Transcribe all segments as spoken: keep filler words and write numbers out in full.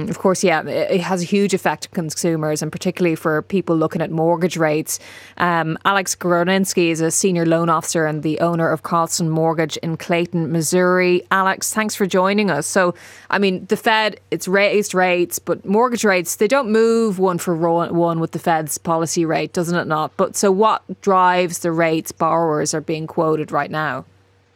Mm, of course, yeah, it has a huge effect on consumers and particularly for people looking at mortgage rates. Um, Alex Gordinsky is a senior loan officer and the owner of Carlson Mortgage in Clayton, Missouri. Alex, thanks for joining us. So, I mean, the Fed, it's raised rates, but mortgage rates, they don't move one for one with the Fed's policy rate, doesn't it not? But so what drives the rates borrowers are being quoted right now?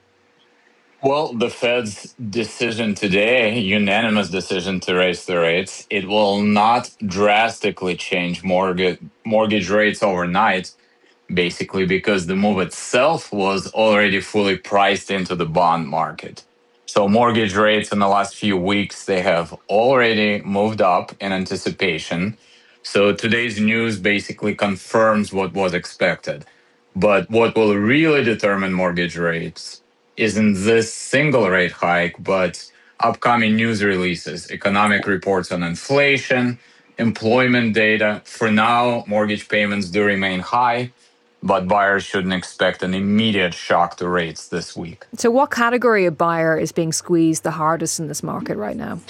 Well, the Fed's decision today, unanimous decision to raise the rates, it will not drastically change mortgage mortgage rates overnight, basically because the move itself was already fully priced into the bond market. So mortgage rates in the last few weeks, they have already moved up in anticipation. So today's news basically confirms what was expected. But what will really determine mortgage rates isn't this single rate hike, but upcoming news releases, economic reports on inflation, employment data. For now, mortgage payments do remain high, but buyers shouldn't expect an immediate shock to rates this week. So what category of buyer is being squeezed the hardest in this market right now?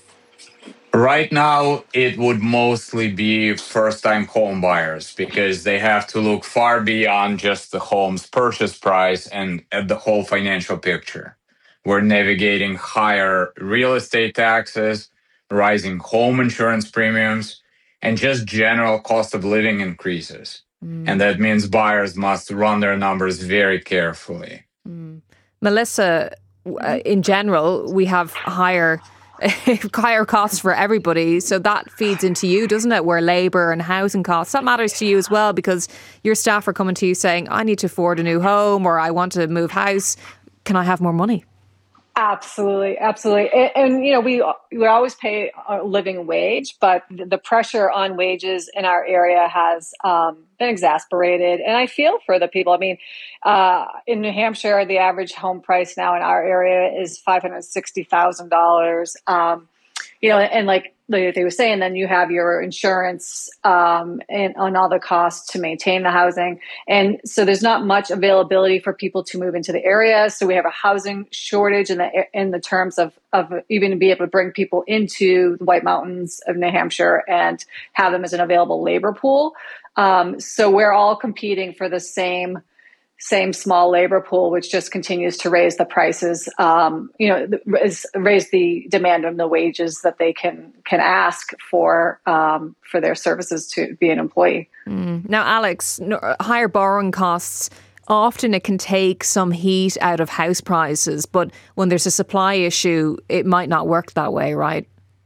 Right now, it would mostly be first-time home buyers because they have to look far beyond just the home's purchase price and at the whole financial picture. We're navigating higher real estate taxes, rising home insurance premiums, and just general cost of living increases. Mm. And that means buyers must run their numbers very carefully. Mm. Melissa, in general, we have higher higher costs for everybody. So that feeds into you, doesn't it? Where labour and housing costs, that matters to you as well because your staff are coming to you saying, I need to afford a new home or I want to move house. Can I have more money? Absolutely. Absolutely. And, and, you know, we we always pay a living wage, but the pressure on wages in our area has um, been exasperated. And I feel for the people. I mean, uh, in New Hampshire, the average home price now in our area is five hundred sixty thousand dollars. Um, you know, and like they were saying, then you have your insurance um, and on all the costs to maintain the housing. And so there's not much availability for people to move into the area. So we have a housing shortage in the in the terms of, of even be able to bring people into the White Mountains of New Hampshire and have them as an available labor pool. Um, so we're all competing for the same same small labor pool, which just continues to raise the prices, um, you know, raise the demand on the wages that they can can ask for um, for their services to be an employee. Mm. Now, Alex, higher borrowing costs, often it can take some heat out of house prices, but when there's a supply issue, it might not work that way, right?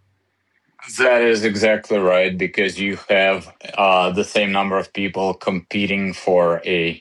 That is exactly right, because you have uh, the same number of people competing for a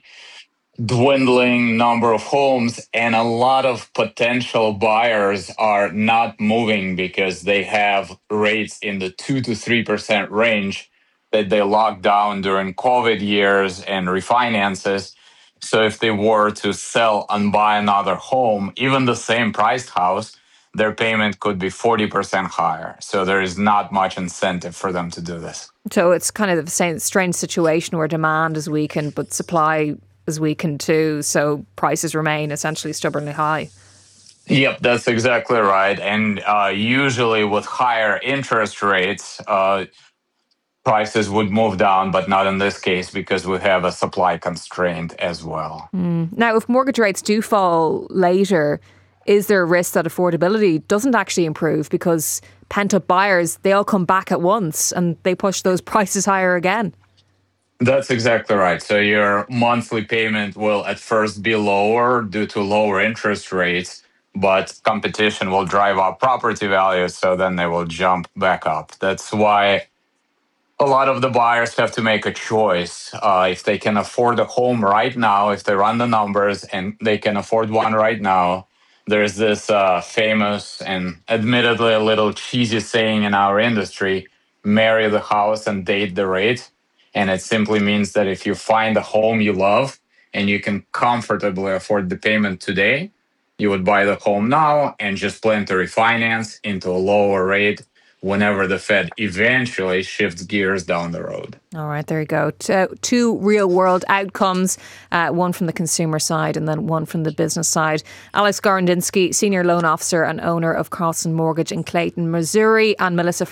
dwindling number of homes, and a lot of potential buyers are not moving because they have rates in the two to three percent range that they locked down during COVID years and refinances. So if they were to sell and buy another home, even the same priced house, their payment could be forty percent higher. So there is not much incentive for them to do this. So it's kind of the same strange situation where demand is weakened, but supply is weakened too, so prices remain essentially stubbornly high. Yep, that's exactly right. And uh, usually with higher interest rates, uh, prices would move down, but not in this case because we have a supply constraint as well. Mm. Now, if mortgage rates do fall later, is there a risk that affordability doesn't actually improve because pent-up buyers, they all come back at once and they push those prices higher again? That's exactly right. So your monthly payment will at first be lower due to lower interest rates, but competition will drive up property values, so then they will jump back up. That's why a lot of the buyers have to make a choice. Uh, if they can afford a home right now, if they run the numbers and they can afford one right now, there's this uh, famous and admittedly a little cheesy saying in our industry, marry the house and date the rate. And it simply means that if you find a home you love and you can comfortably afford the payment today, you would buy the home now and just plan to refinance into a lower rate whenever the Fed eventually shifts gears down the road. All right, there you go. Two, two real world outcomes, uh, one from the consumer side and then one from the business side. Alex Gordinsky, Senior Loan Officer and owner of Carlson Mortgage in Clayton, Missouri, and Melissa